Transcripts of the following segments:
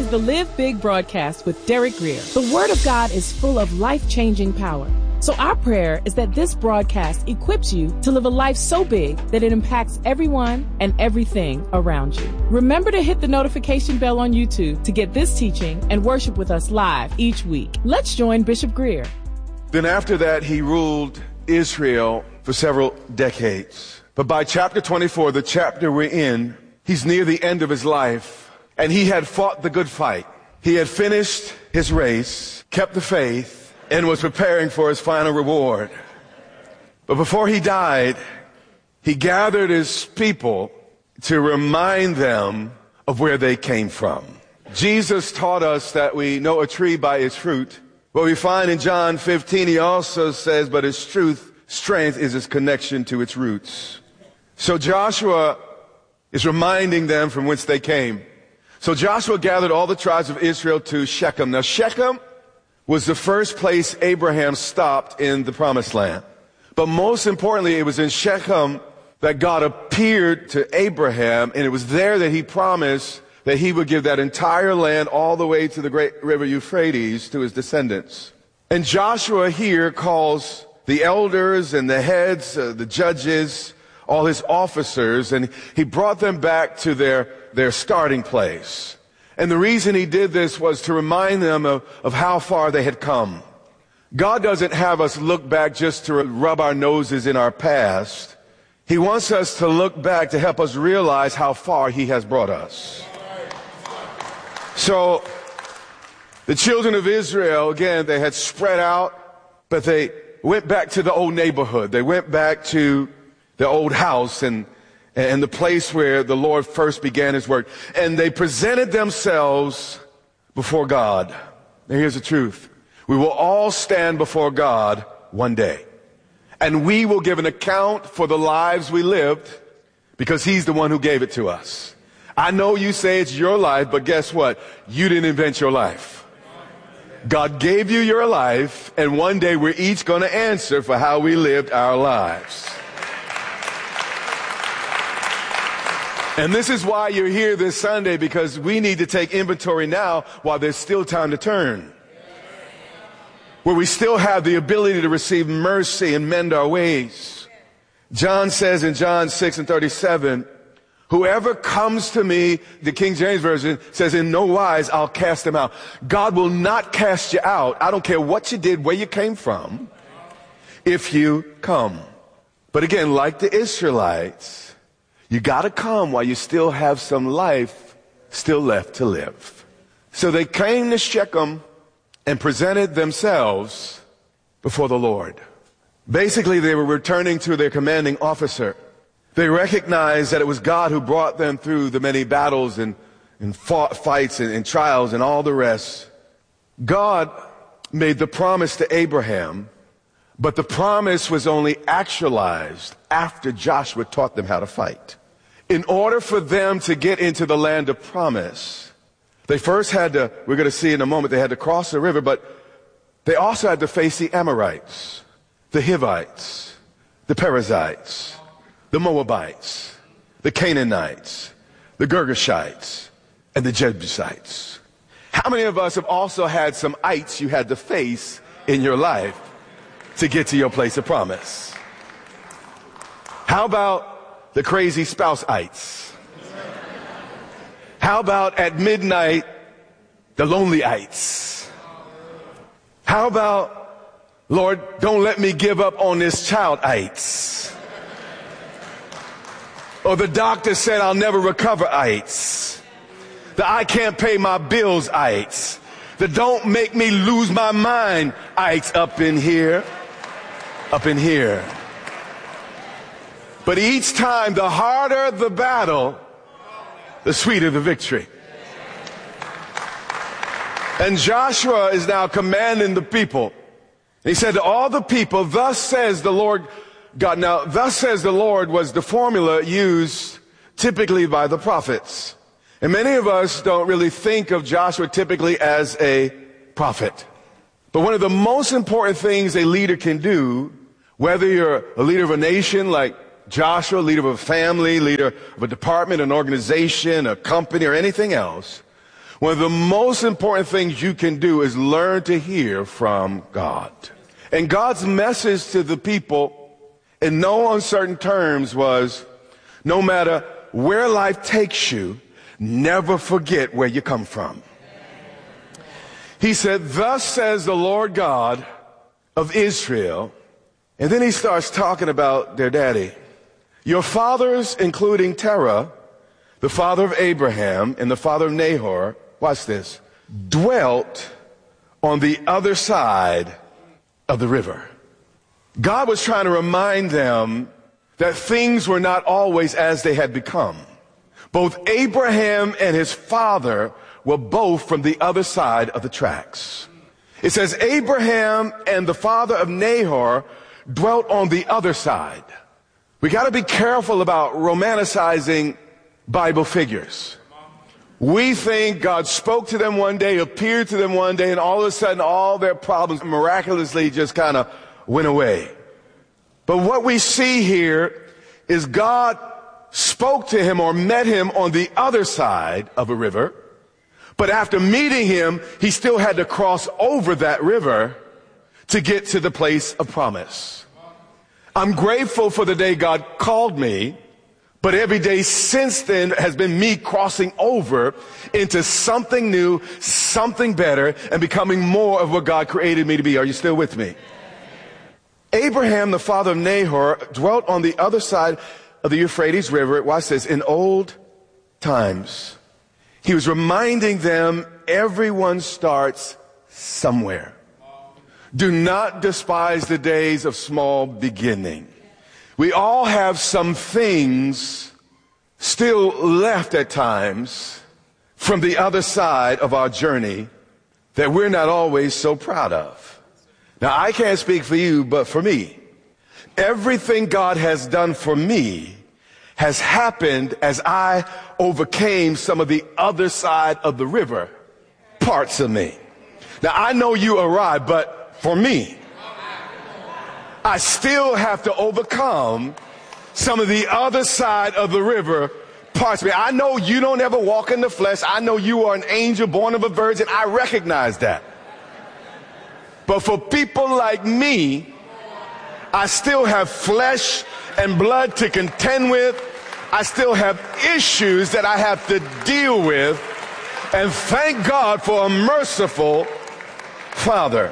is the Live Big broadcast with Derek Grier. The Word of God is full of life-changing power. So our prayer is that this broadcast equips you to live a life so big that it impacts everyone and everything around you. Remember to hit the notification bell on YouTube to get this teaching and worship with us live each week. Let's join Bishop Grier. Then after that, he ruled Israel for several decades. But by chapter 24, the chapter we're in, he's near the end of his life, and he had fought the good fight. He had finished his race, kept the faith, and was preparing for his final reward. But before he died, he gathered his people to remind them of where they came from. Jesus taught us that we know a tree by its fruit. What we find in John 15, he also says, but its strength is its connection to its roots. So Joshua is reminding them from whence they came. So Joshua gathered all the tribes of Israel to Shechem. Now Shechem was the first place Abraham stopped in the promised land. But most importantly, it was in Shechem that God appeared to Abraham, and it was there that he promised that he would give that entire land all the way to the great river Euphrates to his descendants. And Joshua here calls the elders and the heads, the judges, all his officers, and he brought them back to their starting place. And the reason he did this was to remind them of how far they had come. God doesn't have us look back just to rub our noses in our past. He wants us to look back to help us realize how far he has brought us. So the children of Israel, again, they had spread out, but they went back to the old neighborhood. They went back to the old house and the place where the Lord first began his work. And they presented themselves before God. Now here's the truth. We will all stand before God one day. And we will give an account for the lives we lived because he's the one who gave it to us. I know you say it's your life, but guess what? You didn't invent your life. God gave you your life, and one day we're each going to answer for how we lived our lives. And this is why you're here this Sunday, because we need to take inventory now while there's still time to turn. Where we still have the ability to receive mercy and mend our ways. John says in John 6:37, whoever comes to me, the King James Version says, in no wise I'll cast them out. God will not cast you out. I don't care what you did, where you came from, if you come. But again, like the Israelites, you got to come while you still have some life still left to live. So they came to Shechem and presented themselves before the Lord. Basically, they were returning to their commanding officer. They recognized that it was God who brought them through the many battles and fights and trials and all the rest. God made the promise to Abraham, but the promise was only actualized after Joshua taught them how to fight. In order for them to get into the land of promise, they first had to, we're going to see in a moment, they had to cross the river, but they also had to face the Amorites, the Hivites, the Perizzites, the Moabites, the Canaanites, the Girgashites, and the Jebusites. How many of us have also had some ites you had to face in your life to get to your place of promise? How about the crazy spouse-ites? How about at midnight, the lonely-ites? How about, Lord, don't let me give up on this child-ites? Or the doctor said I'll never recover-ites? The I can't pay my bills-ites? The don't make me lose my mind-ites up in here? Up in here. But each time, the harder the battle, the sweeter the victory. And Joshua is now commanding the people. He said to all the people, thus says the Lord God. Now, thus says the Lord was the formula used typically by the prophets. And many of us don't really think of Joshua typically as a prophet. But one of the most important things a leader can do, whether you're a leader of a nation like Joshua, leader of a family, leader of a department, an organization, a company, or anything else, One of the most important things you can do is learn to hear from God. And God's message to the people in no uncertain terms was, no matter where life takes you, never forget where you come from. He said, thus says the Lord God of Israel. And then he starts talking about their daddy. Your fathers, including Terah, the father of Abraham and the father of Nahor, watch this, dwelt on the other side of the river. God was trying to remind them that things were not always as they had become. Both Abraham and his father were both from the other side of the tracks. It says Abraham and the father of Nahor dwelt on the other side. We got to be careful about romanticizing Bible figures. We think God spoke to them one day, appeared to them one day, and all of a sudden all their problems miraculously just kind of went away. But what we see here is God spoke to him or met him on the other side of a river. But after meeting him, he still had to cross over that river to get to the place of promise. I'm grateful for the day God called me, but every day since then has been me crossing over into something new, something better, and becoming more of what God created me to be. Are you still with me? Abraham, the father of Nahor, dwelt on the other side of the Euphrates River. Watch this. In old times, he was reminding them everyone starts somewhere. Do not despise the days of small beginning. We all have some things still left at times from the other side of our journey that we're not always so proud of. Now, I can't speak for you, but for me, everything God has done for me has happened as I overcame some of the other side of the river, parts of me. Now, I know you arrived, but for me, I still have to overcome some of the other side of the river, parts of me. I know you don't ever walk in the flesh. I know you are an angel born of a virgin. I recognize that. But for people like me, I still have flesh and blood to contend with. I still have issues that I have to deal with. And thank God for a merciful Father.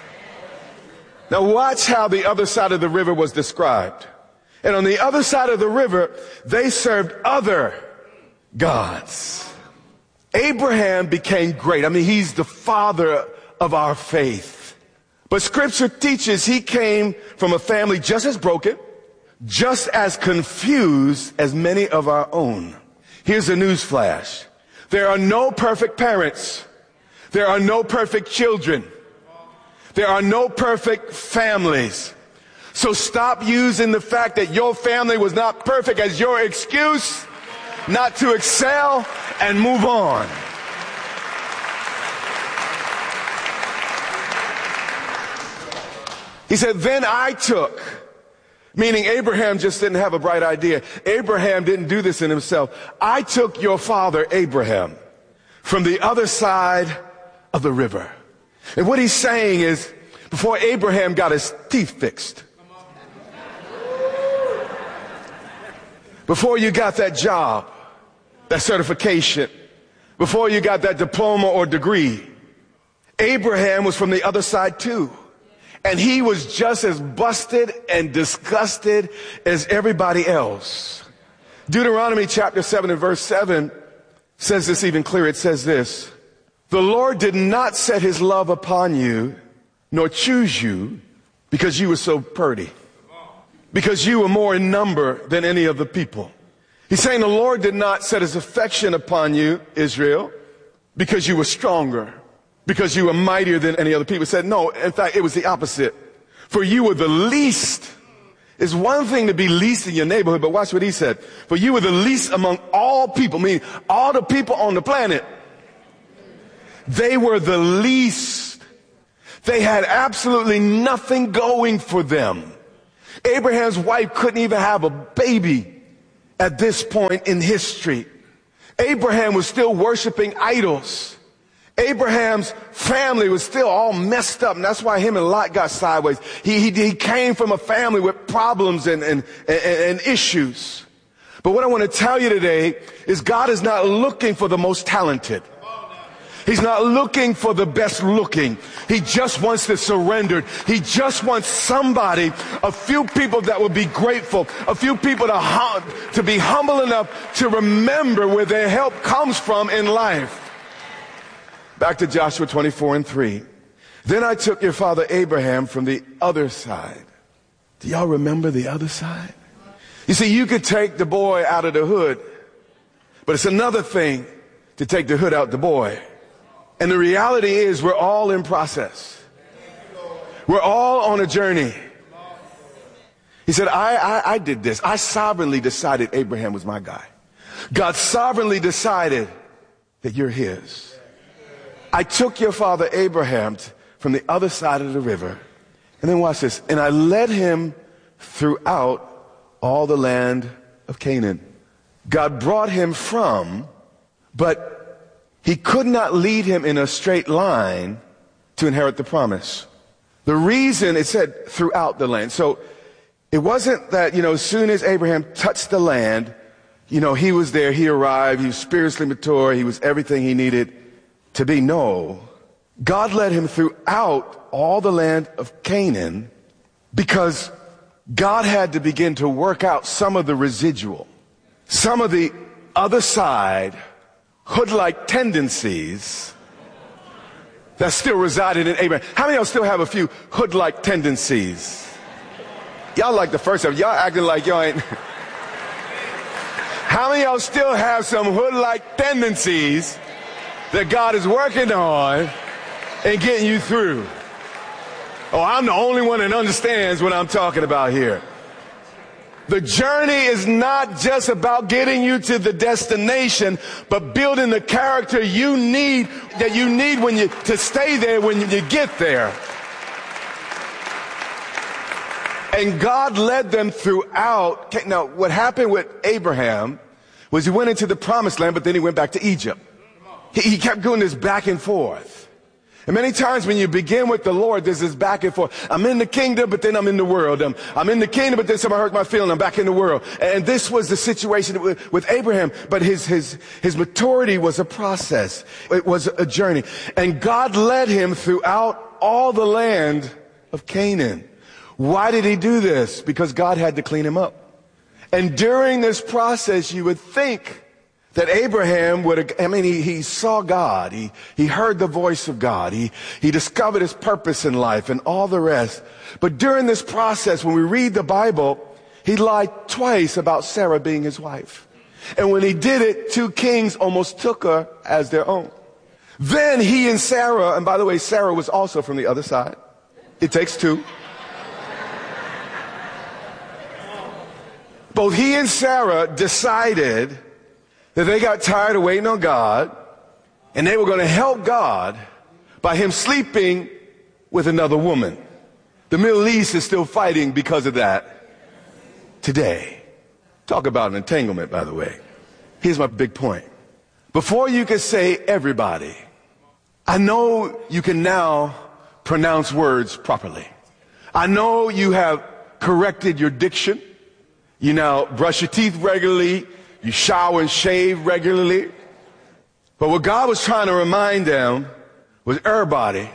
Now watch how the other side of the river was described. And on the other side of the river, they served other gods. Abraham became great. I mean, he's the father of our faith. But scripture teaches he came from a family just as broken, just as confused as many of our own. Here's a news flash. There are no perfect parents. There are no perfect children. There are no perfect families. So stop using the fact that your family was not perfect as your excuse not to excel and move on. He said, then I took, meaning Abraham just didn't have a bright idea. Abraham didn't do this in himself. I took your father, Abraham, from the other side of the river. And what he's saying is, before Abraham got his teeth fixed, before you got that job, that certification, before you got that diploma or degree, Abraham was from the other side too. And he was just as busted and disgusted as everybody else. Deuteronomy chapter 7 and verse 7 says this even clearer. It says this: the Lord did not set his love upon you, nor choose you, because you were so pretty, because you were more in number than any of the people. He's saying the Lord did not set his affection upon you, Israel, because you were stronger, because you were mightier than any other people. He said, no, in fact, it was the opposite. For you were the least. It's one thing to be least in your neighborhood, but watch what he said. For you were the least among all people, meaning all the people on the planet. They were the least. They had absolutely nothing going for them. Abraham's wife couldn't even have a baby at this point in history. Abraham was still worshiping idols. Abraham's family was still all messed up, and that's why him and Lot got sideways. He came from a family with problems and issues. But what I want to tell you today is God is not looking for the most talented. He's not looking for the best looking. He just wants to surrender. He just wants somebody, a few people that will be grateful, a few people to be humble enough to remember where their help comes from in life. Back to Joshua 24:3. Then I took your father Abraham from the other side. Do y'all remember the other side? You see, you could take the boy out of the hood, but it's another thing to take the hood out the boy. And the reality is we're all in process. We're all on a journey. He said, I did this. I sovereignly decided Abraham was my guy. God sovereignly decided that you're his. I took your father Abraham from the other side of the river. And then watch this. And I led him throughout all the land of Canaan. God brought him from, but he could not lead him in a straight line to inherit the promise. The reason it said throughout the land. So it wasn't that, as soon as Abraham touched the land, he was there, he arrived, he was spiritually mature, he was everything he needed to be. No. God led him throughout all the land of Canaan because God had to begin to work out some of the residual, some of the other side hood-like tendencies that still resided in Abraham. How many of y'all still have a few hood-like tendencies? Y'all like the first one. Y'all acting like y'all ain't. How many of y'all still have some hood-like tendencies that God is working on and getting you through? Oh, I'm the only one that understands what I'm talking about here. The journey is not just about getting you to the destination, but building the character you need to stay there when you get there. And God led them throughout. Now, what happened with Abraham was he went into the promised land, but then he went back to Egypt. He kept doing this back and forth. And many times when you begin with the Lord, there's this back and forth. I'm in the kingdom, but then I'm in the world. I'm in the kingdom, but then somebody hurt my feeling. I'm back in the world. And this was the situation with Abraham. But his maturity was a process. It was a journey. And God led him throughout all the land of Canaan. Why did he do this? Because God had to clean him up. And during this process, you would think that Abraham he saw God. He heard the voice of God. He discovered his purpose in life and all the rest. But during this process, when we read the Bible, he lied twice about Sarah being his wife. And when he did it, 2 kings almost took her as their own. Then he and Sarah, and by the way, Sarah was also from the other side. It takes 2. Both he and Sarah decided that they got tired of waiting on God, and they were going to help God by him sleeping with another woman. The Middle East is still fighting because of that today. Talk about an entanglement, by the way. Here's my big point. Before you can say everybody, I know you can now pronounce words properly. I know you have corrected your diction. You now brush your teeth regularly. You shower and shave regularly. But what God was trying to remind them was everybody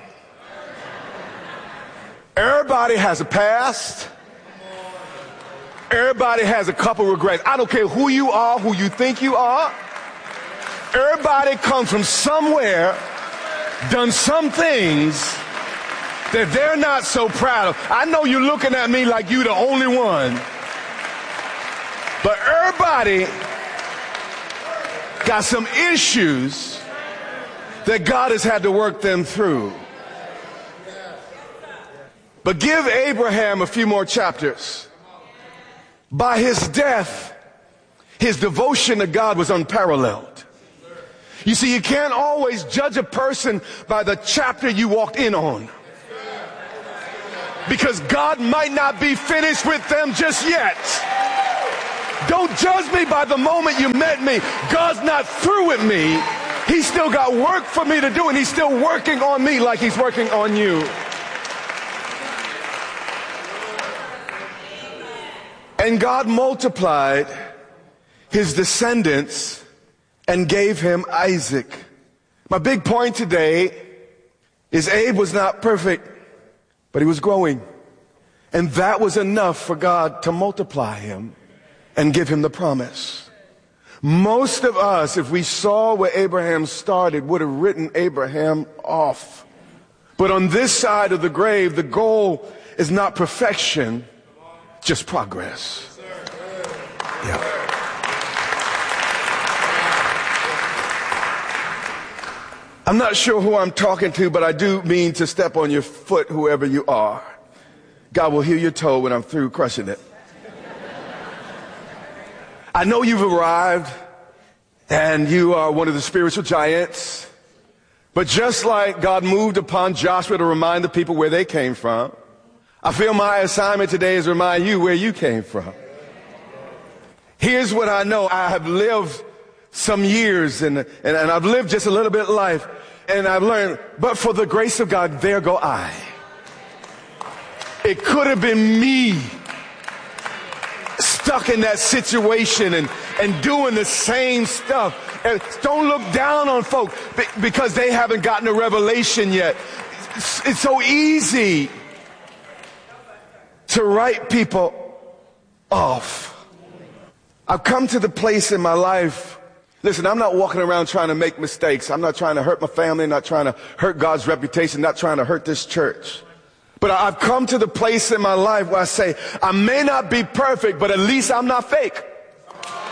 has a past. Everybody has a couple regrets. I don't care who you are, who you think you are. Everybody comes from somewhere, done some things that they're not so proud of. I know you're looking at me like you're the only one. But everybody got some issues that God has had to work them through. But give Abraham a few more chapters. By his death, his devotion to God was unparalleled. You see, you can't always judge a person by the chapter you walked in on. Because God might not be finished with them just yet. Don't judge me by the moment you met me. God's not through with me. He's still got work for me to do, and he's still working on me like he's working on you. And God multiplied his descendants and gave him Isaac. My big point today is Abe was not perfect, but he was growing. And that was enough for God to multiply him and give him the promise. Most of us, if we saw where Abraham started, would have written Abraham off. But on this side of the grave, the goal is not perfection, just progress. Yeah. I'm not sure who I'm talking to, but I do mean to step on your foot, whoever you are. God will heal your toe when I'm through crushing it. I know you've arrived and you are one of the spiritual giants, but just like God moved upon Joshua to remind the people where they came from, I feel my assignment today is to remind you where you came from. Here's what I know. I have lived some years and I've lived just a little bit of life, and I've learned, but for the grace of God, there go I. It could have been me stuck in that situation and doing the same stuff. And don't look down on folk because they haven't gotten a revelation yet. It's so easy to write people off. I've come to the place in my life. Listen, I'm not walking around trying to make mistakes. I'm not trying to hurt my family, not trying to hurt God's reputation, not trying to hurt this church. But I've come to the place in my life where I say, I may not be perfect, but at least I'm not fake.